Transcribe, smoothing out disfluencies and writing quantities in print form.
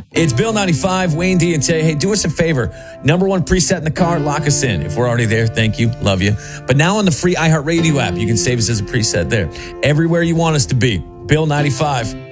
It's Bill 95, Wayne D and Tay. Hey, do us a favor. Number one preset in the car, lock us in. If we're already there, thank you. Love you. But now on the free iHeartRadio app, you can save us as a preset there. Everywhere you want us to be. Bill 95.